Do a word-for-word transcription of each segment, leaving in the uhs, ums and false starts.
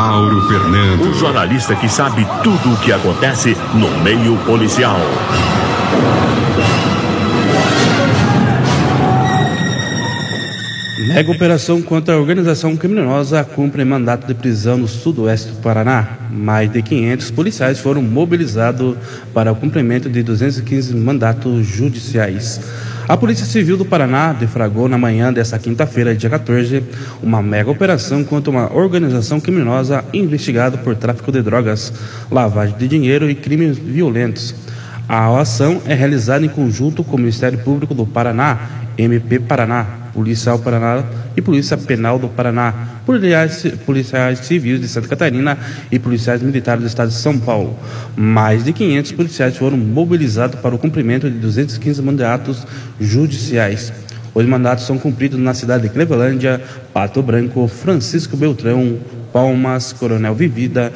Mauro Fernando. O jornalista que sabe tudo o que acontece no meio policial. Mega operação contra a organização criminosa cumpre mandato de prisão no sudoeste do Paraná. Mais de quinhentos policiais foram mobilizados para o cumprimento de duzentos e quinze mandatos judiciais. A Polícia Civil do Paraná deflagrou na manhã desta quinta-feira, dia quatorze, uma mega operação contra uma organização criminosa investigada por tráfico de drogas, lavagem de dinheiro e crimes violentos. A ação é realizada em conjunto com o Ministério Público do Paraná, M P Paraná, Policial Paraná e Polícia Penal do Paraná, policiais, policiais civis de Santa Catarina e policiais militares do estado de São Paulo. Mais de quinhentos policiais foram mobilizados para o cumprimento de duzentos e quinze mandatos judiciais. Os mandatos são cumpridos na cidade de Clevelândia, Pato Branco, Francisco Beltrão, Palmas, Coronel Vivida,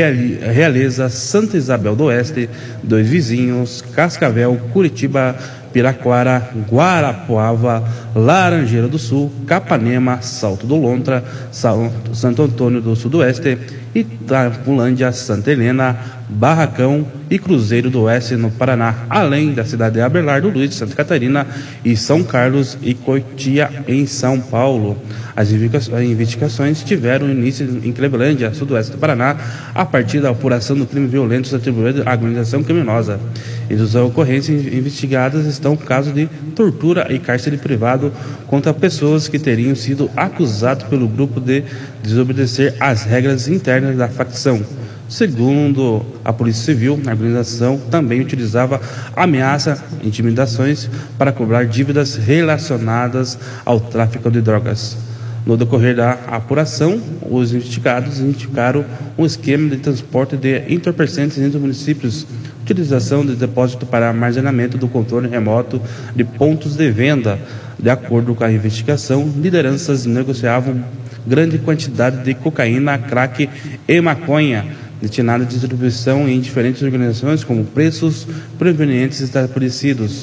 Realeza, Santa Isabel do Oeste, Dois Vizinhos, Cascavel, Curitiba, Piraquara, Guarapuava, Laranjeira do Sul, Capanema, Salto do Lontra, Santo Antônio do Sudoeste, Itapulândia, Santa Helena, Barracão e Cruzeiro do Oeste no Paraná, além da cidade de Abelardo Luiz, Santa Catarina, e São Carlos e Cotia, em São Paulo. As investigações tiveram início em Clevelândia, sudoeste do Paraná, a partir da apuração do crime violento atribuído à organização criminosa. Entre as ocorrências investigadas estão casos de tortura e cárcere privado contra pessoas que teriam sido acusadas pelo grupo de desobedecer às regras internas da facção. Segundo a Polícia Civil, a organização também utilizava ameaça e intimidações para cobrar dívidas relacionadas ao tráfico de drogas. No decorrer da apuração, os investigados identificaram um esquema de transporte de entorpecentes entre os municípios, utilização de depósito para armazenamento do controle remoto de pontos de venda. De acordo com a investigação, lideranças negociavam grande quantidade de cocaína, crack e maconha, destinada à distribuição em diferentes organizações, como preços provenientes estabelecidos.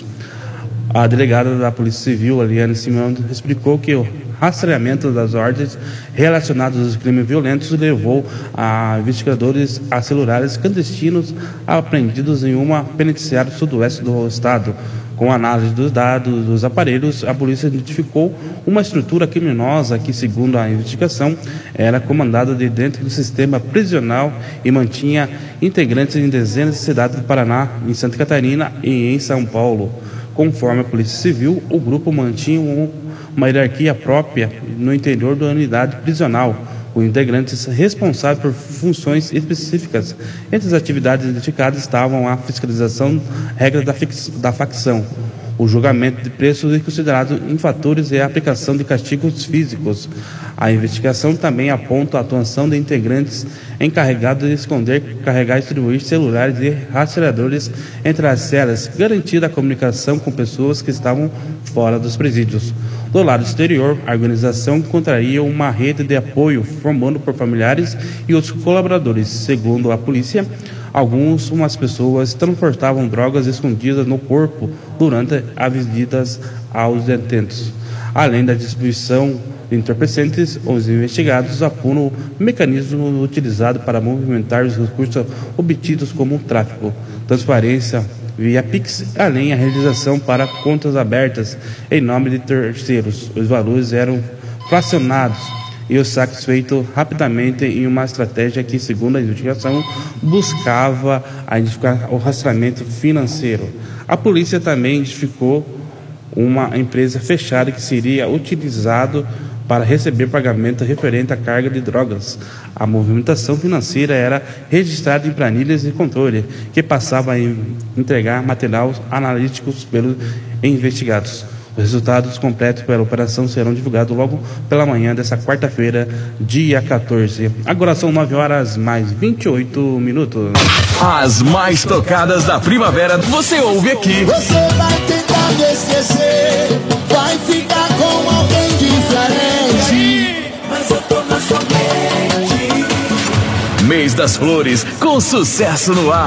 A delegada da Polícia Civil, Aliane Simão, explicou que o rastreamento das ordens relacionadas aos crimes violentos levou a investigadores a celulares clandestinos apreendidos em uma penitenciária sudoeste do estado. Com a análise dos dados dos aparelhos, a polícia identificou uma estrutura criminosa que, segundo a investigação, era comandada de dentro do sistema prisional e mantinha integrantes em dezenas de cidades do Paraná, em Santa Catarina e em São Paulo. Conforme a Polícia Civil, o grupo mantinha uma hierarquia própria no interior da unidade prisional, com integrantes responsáveis por funções específicas. Entre as atividades identificadas estavam a fiscalização, regras da, da facção, o julgamento de preços considerados infratores e a aplicação de castigos físicos. A investigação também aponta a atuação de integrantes encarregados de esconder, carregar e distribuir celulares e rastreadores entre as celas, garantindo a comunicação com pessoas que estavam fora dos presídios. Do lado exterior, a organização contraria uma rede de apoio formando por familiares e outros colaboradores. Segundo a polícia, algumas umas pessoas transportavam drogas escondidas no corpo durante as visitas aos detentos. Além da distribuição de entorpecentes, os investigados apuram o mecanismo utilizado para movimentar os recursos obtidos como o tráfico, transparência via Pix, além da realização para contas abertas em nome de terceiros. Os valores eram fracionados e os saques feitos rapidamente em uma estratégia que, segundo a investigação, buscava identificar o rastreamento financeiro. A polícia também identificou uma empresa fechada que seria utilizado para receber pagamento referente à carga de drogas. A movimentação financeira era registrada em planilhas de controle, que passavam a entregar materiais analíticos pelos investigados. Os resultados completos pela operação serão divulgados logo pela manhã desta quarta-feira, dia quatorze. Agora são nove horas mais vinte e oito minutos. As mais tocadas da primavera você ouve aqui. Você vai tentar me esquecer, vai ficar com alguém diferente, mas eu tô na sua mente. Mês das Flores, com sucesso no ar.